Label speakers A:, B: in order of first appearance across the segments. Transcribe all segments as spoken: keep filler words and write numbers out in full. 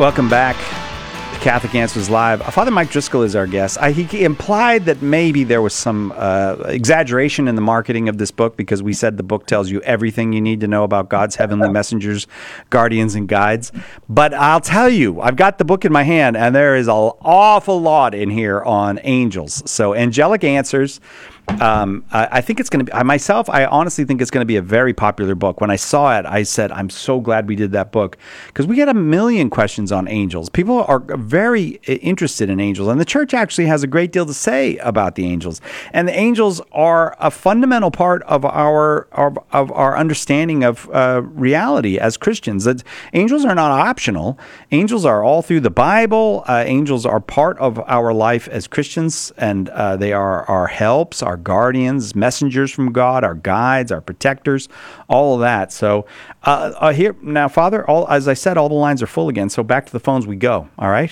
A: Welcome back. Catholic Answers Live. Father Mike Driscoll is our guest. I, he implied that maybe there was some uh, exaggeration in the marketing of this book because we said the book tells you everything you need to know about God's heavenly messengers, guardians, and guides. But I'll tell you, I've got the book in my hand, and there is an awful lot in here on angels. So Angelic Answers. Um, I, I think it's going to be, I myself, I honestly think it's going to be a very popular book. When I saw it, I said, I'm so glad we did that book because we get a million questions on angels. People are very interested in angels, and the church actually has a great deal to say about the angels. And the angels are a fundamental part of our, of, of our understanding of uh, reality as Christians. That angels are not optional. Angels are all through the Bible. Uh, angels are part of our life as Christians, and uh, they are our helps, our guardians, messengers from God, our guides, our protectors, all of that. So uh, uh, here now, Father, all as I said, all the lines are full again. So back to the phones we go. All right.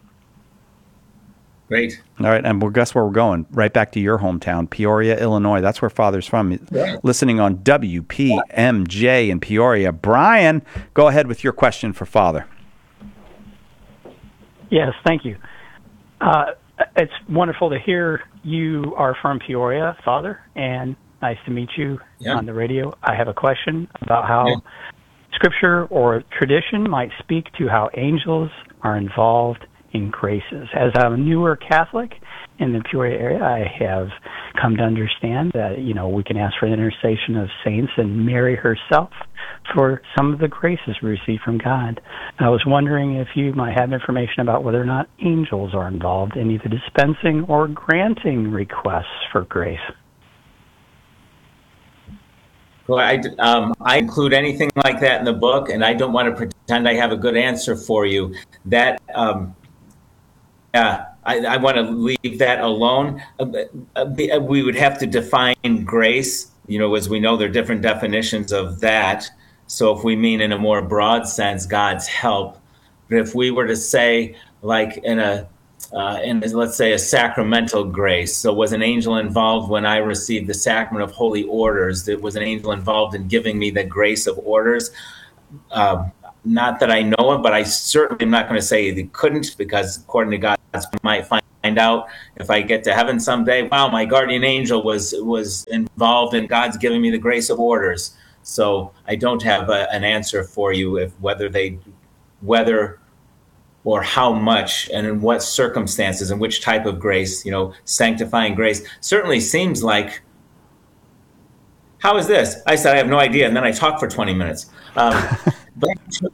B: Great.
A: All right, and we'll guess where we're going. Right back to your hometown, Peoria, Illinois. That's where Father's from. Yeah. Listening on W P M J in Peoria. Brian, go ahead with your question for Father.
C: Yes, thank you. Uh, it's wonderful to hear you are from Peoria, Father, and nice to meet you yeah. on the radio. I have a question about how yeah. Scripture or tradition might speak to how angels are involved in graces. As a newer Catholic in the Peoria area, I have come to understand that, you know, we can ask for the intercession of saints and Mary herself for some of the graces we receive from God. I was wondering if you might have information about whether or not angels are involved in either dispensing or granting requests for grace.
B: Well, I, um, I include anything like that in the book, and I don't want to pretend I have a good answer for you. That, um, yeah, I, I want to leave that alone. Uh, we would have to define grace. You know, as we know, there are different definitions of that. So if we mean in a more broad sense, God's help, but if we were to say, like in a, uh, in let's say a sacramental grace, so was an angel involved when I received the sacrament of holy orders? There was an angel involved in giving me the grace of orders? Um, not that I know of, but I certainly am not going to say they couldn't, because according to God, I might find out if I get to heaven someday, wow, my guardian angel was was involved and God's giving me the grace of orders. So I don't have a, an answer for you if whether they, whether or how much and in what circumstances and which type of grace, you know, sanctifying grace certainly seems like, how is this? I said, I have no idea. And then I talked for twenty minutes. Um, but,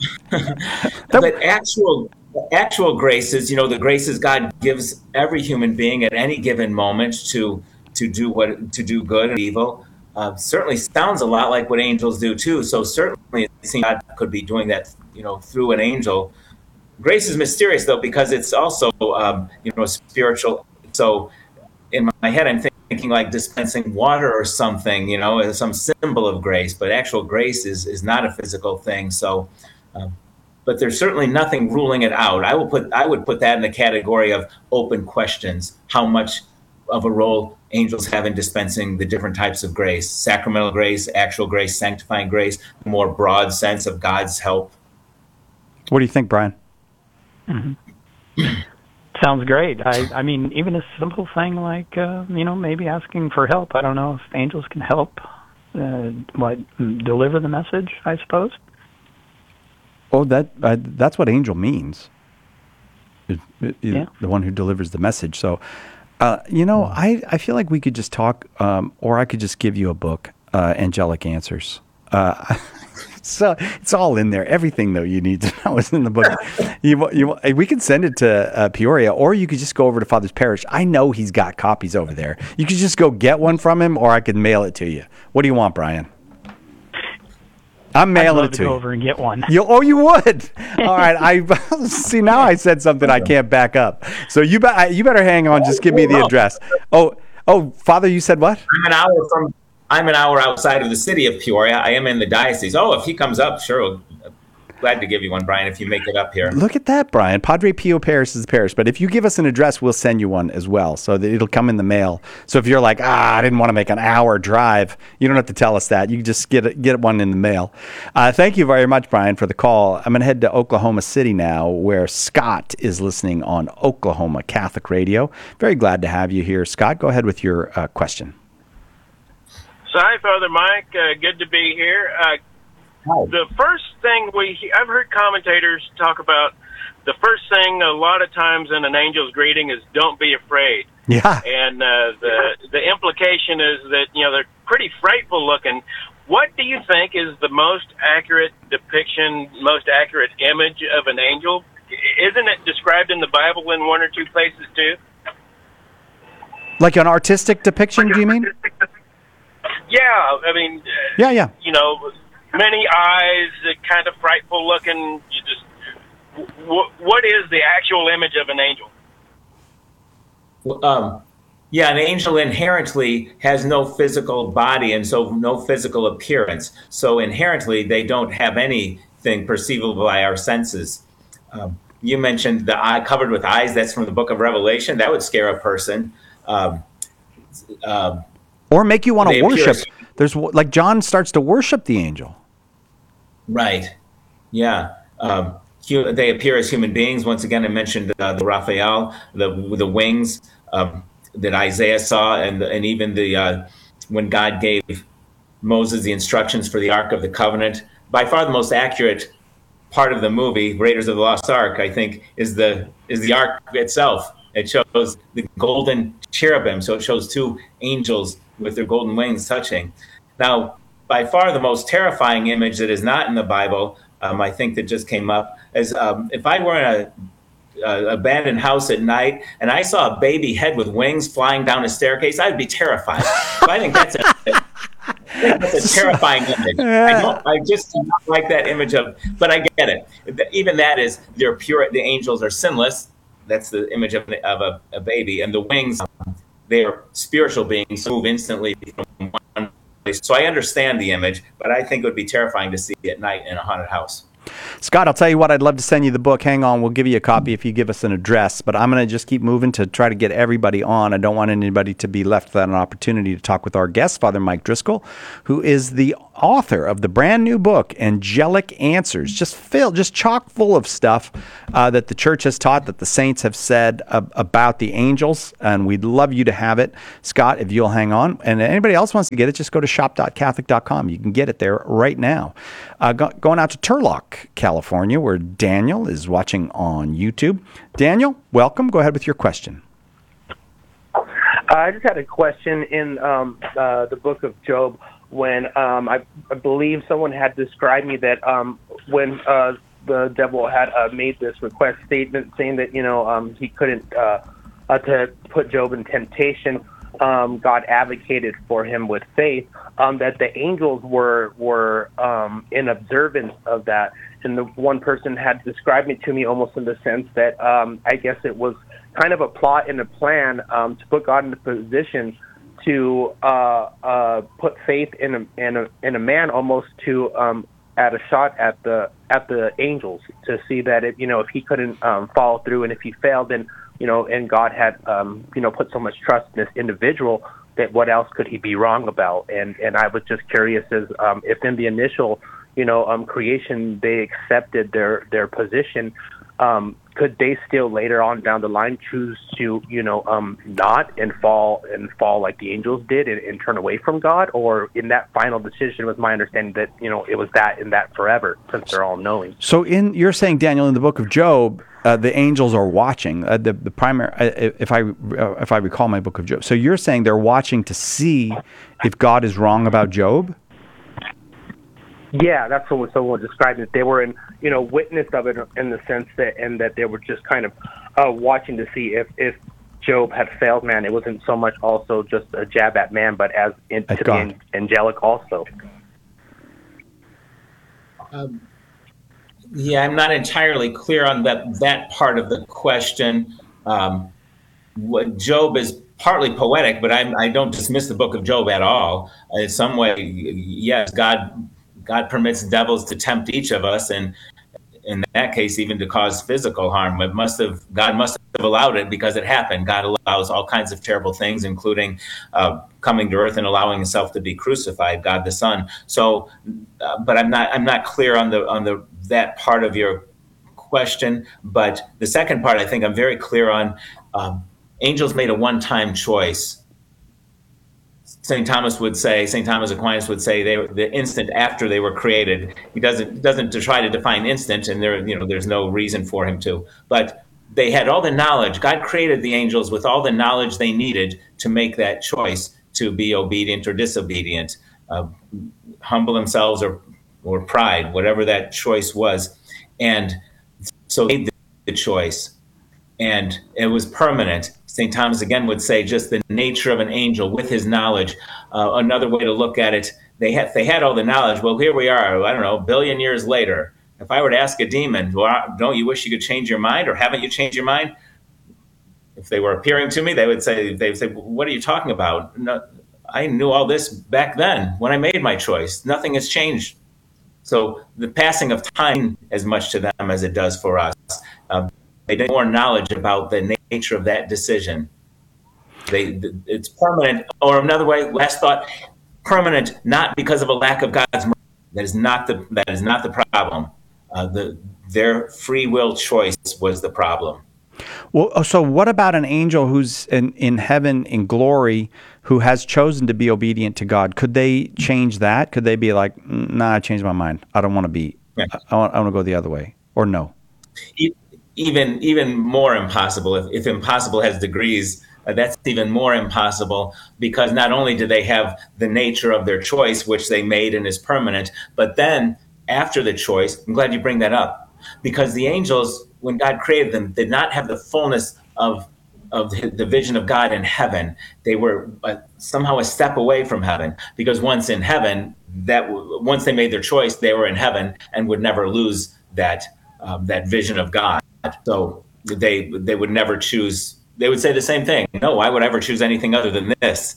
B: but actual actual graces, you know, the graces God gives every human being at any given moment to to do what to do good and evil, uh, certainly sounds a lot like what angels do too. So certainly it seems God could be doing that, you know, through an angel. Grace is mysterious though, because it's also um, you know, spiritual. So in my head, I'm thinking like dispensing water or something, you know, as some symbol of grace. But actual grace is is not a physical thing. So. Um, But there's certainly nothing ruling it out. I will put I would put that in the category of open questions. How much of a role angels have in dispensing the different types of grace: sacramental grace, actual grace, sanctifying grace, a more broad sense of God's help.
A: What do you think, Brian?
C: Mm-hmm. Sounds great. I, I mean, even a simple thing like uh, you know, maybe asking for help. I don't know if angels can help uh, what deliver the message, I suppose.
A: Oh, that uh, that's what angel means. It, it,
C: yeah.
A: The one who delivers the message. So, uh, you know, I, I feel like we could just talk, um, or I could just give you a book, uh, Angelic Answers. Uh, so it's all in there. Everything, though, you need to know is in the book. you, you, we could send it to uh, Peoria, or you could just go over to Father's Parish. I know he's got copies over there. You could just go get one from him, or I could mail it to you. What do you want, Brian? I'm mailing it to,
C: to
A: you.
C: Go over and get one.
A: You, oh, you would. All right. I see. Now I said something I can't back up. So you, be, you better hang on. Just give me the address. Oh, oh, Father, you said what?
B: I'm an hour from. I'm an hour outside of the city of Peoria. I am in the diocese. Oh, if he comes up, sure. glad to give you one, Brian, if you make it up here.
A: Look at that, Brian. Padre Pio Parish is the parish. But if you give us an address, we'll send you one as well, so that it'll come in the mail. So if you're like, ah, I didn't want to make an hour drive, you don't have to tell us that. You can just get it, get one in the mail. Uh, thank you very much, Brian, for the call. I'm going to head to Oklahoma City now, where Scott is listening on Oklahoma Catholic Radio. Very glad to have you here, Scott. Go ahead with your uh, question.
D: So, hi, Father Mike. Uh, good to be here. Uh, the first thing we, I've heard commentators talk about, the first thing a lot of times in an angel's greeting is "Don't be afraid."
A: Yeah.
D: And uh, the the implication is that, you know, they're pretty frightful looking. What do you think is the most accurate depiction, most accurate image of an angel? Isn't it described in the Bible in one or two places too?
A: Like an artistic depiction, do you mean?
D: Yeah, I mean, uh,
A: yeah, yeah.
D: You know, many eyes, uh, kind of frightful looking. You just, w- what is the actual image of an angel?
B: Well, um, yeah, an angel inherently has no physical body and so no physical appearance. So inherently, they don't have anything perceivable by our senses. Um, you mentioned the eye covered with eyes. That's from the book of Revelation. That would scare a person. Um, uh,
A: Or make you want to worship.
B: As,
A: There's like John starts to worship the angel.
B: Right. Yeah. Um, they appear as human beings. Once again, I mentioned uh, the Raphael, the the wings um, that Isaiah saw, and and even the uh, when God gave Moses the instructions for the Ark of the Covenant. By far, the most accurate part of the movie, Raiders of the Lost Ark, I think, is the is the Ark itself. It shows the golden cherubim, so it shows two angels with their golden wings touching. Now, by far the most terrifying image that is not in the Bible, um, I think that just came up, is um, if I were in a, a abandoned house at night and I saw a baby head with wings flying down a staircase, I'd be terrified. So I think that's a, I think that's a terrifying image. I, don't, I just do not like that image of, but I get it. Even that is, they're pure, the angels are sinless. That's the image of, of a, a baby. And the wings, they are spiritual beings who move instantly from one place. So I understand the image, but I think it would be terrifying to see at night in a haunted house.
A: Scott, I'll tell you what, I'd love to send you the book. Hang on, we'll give you a copy if you give us an address. But I'm going to just keep moving to try to get everybody on. I don't want anybody to be left without an opportunity to talk with our guest, Father Mike Driscoll, who is the author of the brand new book, Angelic Answers, just filled, just chock full of stuff uh, that the church has taught, that the saints have said uh, about the angels. And we'd love you to have it, Scott, if you'll hang on. And anybody else wants to get it, just go to shop dot catholic dot com. You can get it there right now. Uh, go, going out to Turlock, California, where Daniel is watching on YouTube. Daniel, welcome. Go ahead with your question.
E: I just had a question in um, uh, the book of Job when um, I, I believe someone had described me that um, when uh, the devil had uh, made this request statement saying that, you know, um, he couldn't uh, uh, to put Job in temptation, um, God advocated for him with faith, um, that the angels were were um, in observance of that. And the one person had described it to me almost in the sense that um, I guess it was kind of a plot and a plan um, to put God in a position to uh, uh, put faith in a, in a in a man, almost to um, at a shot at the at the angels to see that if you know if he couldn't um, follow through, and if he failed, then you know and God had um, you know put so much trust in this individual that what else could he be wrong about? And and I was just curious as um, if in the initial you know um, creation they accepted their their position. Um, could they still later on down the line choose to, you know, um, not and fall and fall like the angels did and, and turn away from God? Or in that final decision was my understanding that, you know, it was that and that forever since they're all knowing.
A: So in you're saying, Daniel, in the book of Job, uh, the angels are watching uh, the, the primary, uh, if I, uh, if I recall my book of Job. So you're saying they're watching to see if God is wrong about Job?
E: Yeah, that's what someone described it. They were in, you know, witness of it in the sense that, and that they were just kind of uh, watching to see if, if Job had failed man. It wasn't so much also just a jab at man, but as in, to the angelic also.
B: Um, yeah, I'm not entirely clear on that that part of the question. Um, what Job is partly poetic, but I'm, I don't dismiss the book of Job at all. In some way, yes, God. God permits devils to tempt each of us, and in that case, even to cause physical harm. It must have, God must have allowed it because it happened. God allows all kinds of terrible things, including uh, coming to earth and allowing himself to be crucified, God the Son. So, uh, but I'm not, I'm not clear on the, on the, that part of your question. But the second part, I think I'm very clear on. Um, angels made a one-time choice. Saint Thomas would say, Saint Thomas Aquinas would say, they were the instant after they were created. He doesn't doesn't to try to define instant, and there you know there's no reason for him to. But they had all the knowledge. God created the angels with all the knowledge they needed to make that choice to be obedient or disobedient, uh, humble themselves or or pride, whatever that choice was, and so they made the choice, and it was permanent. Saint Thomas again would say just the nature of an angel with his knowledge. Uh, another way to look at it, they had they had all the knowledge. Well, here we are, I don't know, a billion years later. If I were to ask a demon, well, don't you wish you could change your mind, or haven't you changed your mind? If they were appearing to me, they would say, they would say, what are you talking about? No, I knew all this back then when I made my choice. Nothing has changed. So the passing of time as much to them as it does for us. Um, They get more knowledge about the nature of that decision. They, it's permanent, or another way, last thought, permanent not because of a lack of God's mercy. That is not the that is not the problem. Uh, the their free will choice was the problem.
A: Well, so what about an angel who's in, in heaven in glory who has chosen to be obedient to God? Could they change that? Could they be like, nah, I changed my mind. I don't want to be. Yeah. I want, I want to go the other way, or no?
B: It, Even even more impossible. If, if impossible has degrees, uh, that's even more impossible, because not only do they have the nature of their choice, which they made and is permanent, but then after the choice, I'm glad you bring that up, because the angels, when God created them, did not have the fullness of of the vision of God in heaven. They were uh, somehow a step away from heaven, because once in heaven, that once they made their choice, they were in heaven and would never lose that um, that vision of God. So they they would never choose. They would say the same thing. No, why would I ever choose anything other than this?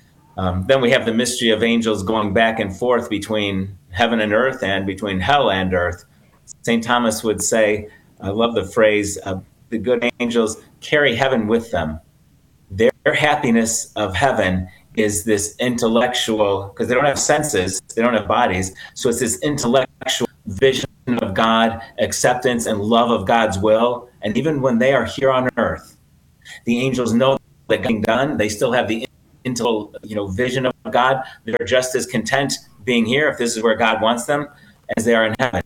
B: Um, then we have the mystery of angels going back and forth between heaven and earth and between hell and earth. Saint Thomas would say, I love the phrase, uh, the good angels carry heaven with them. Their happiness of heaven is this intellectual, because they don't have senses, they don't have bodies, so it's this intellectual vision of God, acceptance and love of God's will. And even when they are here on earth, the angels know that getting done, they still have the intellectual, you know, vision of God. They're just as content being here, if this is where God wants them, as they are in heaven.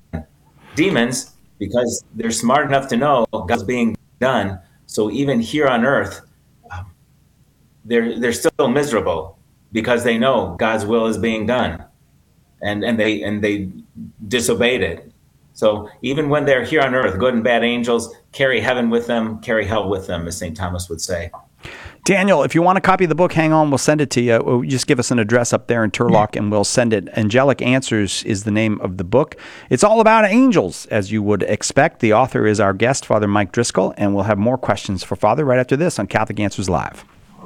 B: Demons, because they're smart enough to know God's being done, so even here on earth, um, they're they're still miserable because they know God's will is being done, and and they and they disobeyed it. So even when they're here on earth, good and bad angels carry heaven with them, carry hell with them, as Saint Thomas would say.
A: Daniel, if you want a copy of the book, hang on, we'll send it to you. Just give us an address up there in Turlock, and we'll send it. Angelic Answers is the name of the book. It's all about angels, as you would expect. The author is our guest, Father Mike Driscoll, and we'll have more questions for Father right after this on Catholic Answers Live.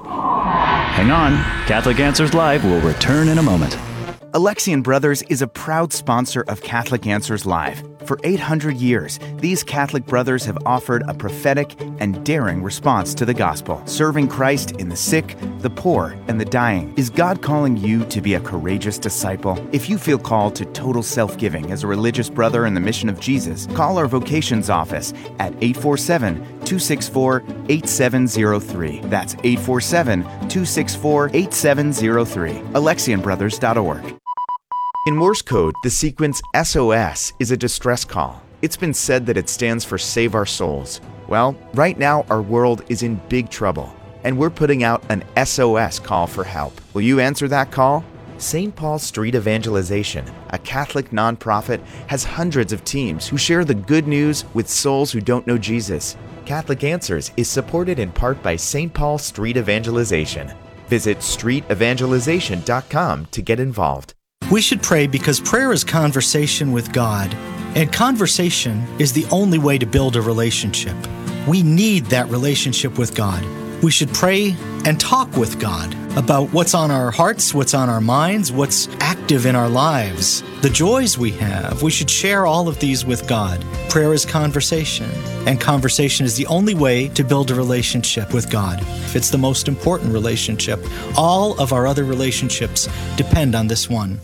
F: Hang on. Catholic Answers Live will return in a moment.
G: Alexian Brothers is a proud sponsor of Catholic Answers Live. For eight hundred years, these Catholic brothers have offered a prophetic and daring response to the gospel, serving Christ in the sick, the poor, and the dying. Is God calling you to be a courageous disciple? If you feel called to total self-giving as a religious brother in the mission of Jesus, call our vocations office at eight four seven, two six four, eight seven zero three. That's eight four seven, two six four, eight seven zero three. Alexian Brothers dot org. In Morse code, the sequence S O S is a distress call. It's been said that it stands for Save Our Souls. Well, right now our world is in big trouble, and we're putting out an S O S call for help. Will you answer that call? Saint Paul Street Evangelization, a Catholic nonprofit, has hundreds of teams who share the good news with souls who don't know Jesus. Catholic Answers is supported in part by Saint Paul Street Evangelization. Visit street evangelization dot com to get involved.
H: We should pray because prayer is conversation with God, and conversation is the only way to build a relationship. We need that relationship with God. We should pray and talk with God about what's on our hearts, what's on our minds, what's active in our lives, the joys we have. We should share all of these with God. Prayer is conversation, and conversation is the only way to build a relationship with God. It's the most important relationship. All of our other relationships depend on this one.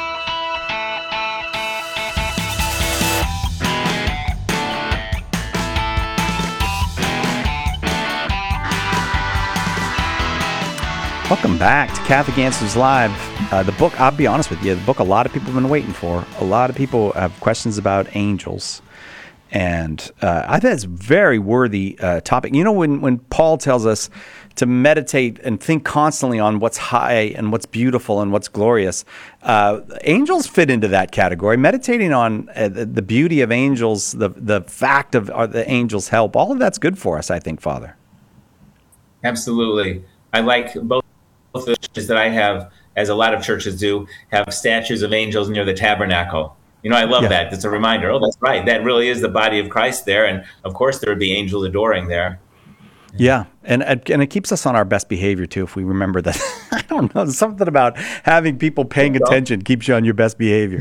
A: Welcome back to Catholic Answers Live. Uh, the book, I'll be honest with you, the book a lot of people have been waiting for. A lot of people have questions about angels. And uh, I think it's a very worthy uh, topic. You know, when, when Paul tells us to meditate and think constantly on what's high and what's beautiful and what's glorious, uh, angels fit into that category. Meditating on uh, the, the beauty of angels, the, the fact of uh, the angels' help, all of that's good for us, I think, Father.
B: Absolutely. I like both. Both the churches that I have, as a lot of churches do, have statues of angels near the tabernacle. You know, I love yeah. that. It's a reminder. Oh, that's right. That really is the body of Christ there. And of course, there would be angels adoring there.
A: Yeah. And and it keeps us on our best behavior, too, if we remember that. I don't know. Something about having people paying attention keeps you on your best behavior.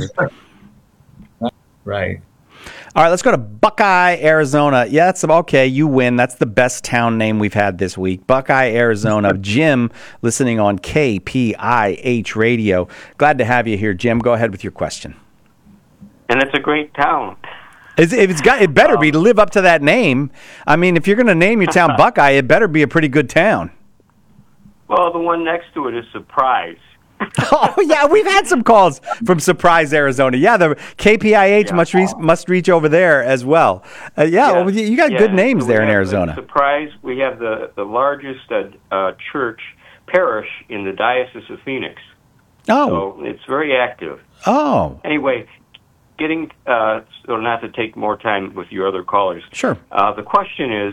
B: Right.
A: All right, let's go to Buckeye, Arizona. Yeah, that's okay. You win. That's the best town name we've had this week. Buckeye, Arizona. Jim, listening on K P I H Radio. Glad to have you here, Jim. Go ahead with your question.
I: And it's a great town.
A: It's, it's got. It better be to live up to that name. I mean, if you're going to name your town Buckeye, it better be a pretty good town.
I: Well, the one next to it is Surprise.
A: Oh, yeah, we've had some calls from Surprise, Arizona. Yeah, the K P I H yeah. must, reach, must reach over there as well. Uh, yeah, yeah. Well, you got yeah. good names so there in Arizona.
I: Surprise, we have the, the largest uh, uh, church parish in the Diocese of Phoenix.
A: Oh.
I: So it's very active.
A: Oh.
I: Anyway, getting, uh, so not to take more time with your other callers.
A: Sure.
I: Uh, the question is,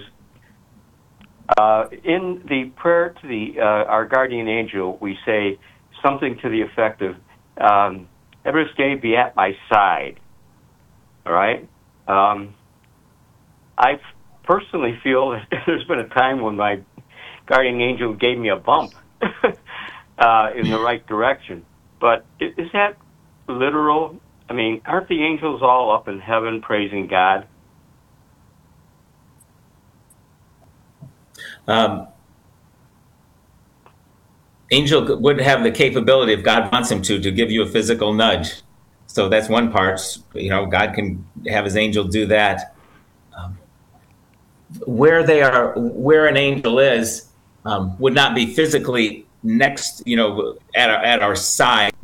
I: uh, in the prayer to the uh, our guardian angel, we say something to the effect of, um, every day be at my side. All right? Um, I personally feel that there's been a time when my guardian angel gave me a bump uh, in the right direction. But is that literal? I mean, aren't the angels all up in heaven praising God?
B: Um. Angel would have the capability, if God wants him to, to give you a physical nudge. So that's one part. You know, God can have his angel do that. Um, where they are, where an angel is, um, would not be physically next, you know, at our, at our side.